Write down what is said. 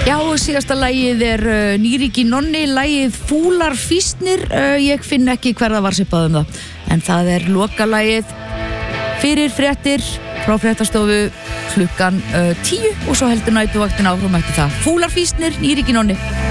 Já, síðasta lagið Nýríki Nonni, lagið Fúlar fýsnir. Ég finn ekki hver það var sipað það, en það lokalagið fyrir fréttir frá fréttastofu klukkan 10 og svo heldur nætuvaktin áfram eftir það. Fúlar fýsnir, Nýríki Nonni.